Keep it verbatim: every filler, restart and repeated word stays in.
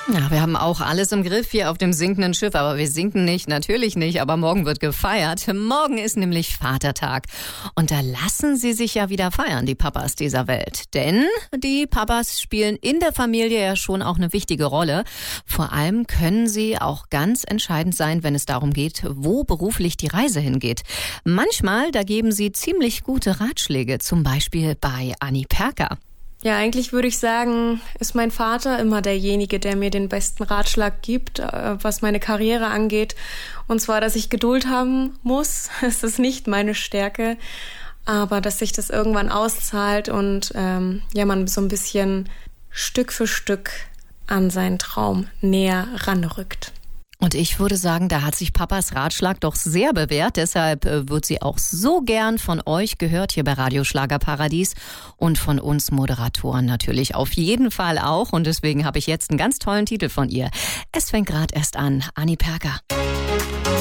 Ja, wir haben auch alles im Griff hier auf dem sinkenden Schiff, aber wir sinken nicht, natürlich nicht, aber morgen wird gefeiert. Morgen ist nämlich Vatertag und da lassen sie sich ja wieder feiern, die Papas dieser Welt. Denn die Papas spielen in der Familie ja schon auch eine wichtige Rolle. Vor allem können sie auch ganz entscheidend sein, wenn es darum geht, wo beruflich die Reise hingeht. Manchmal, da geben sie ziemlich gute Ratschläge, zum Beispiel bei Anni Perker. Ja, eigentlich würde ich sagen, ist mein Vater immer derjenige, der mir den besten Ratschlag gibt, was meine Karriere angeht. Und zwar, dass ich Geduld haben muss. Es ist nicht meine Stärke, aber dass sich das irgendwann auszahlt und ähm, ja, man so ein bisschen Stück für Stück an seinen Traum näher ranrückt. Und ich würde sagen, da hat sich Papas Ratschlag doch sehr bewährt. Deshalb wird sie auch so gern von euch gehört hier bei Radio Schlagerparadies und von uns Moderatoren natürlich auf jeden Fall auch. Und deswegen habe ich jetzt einen ganz tollen Titel von ihr. Es fängt gerade erst an. Anni Perker.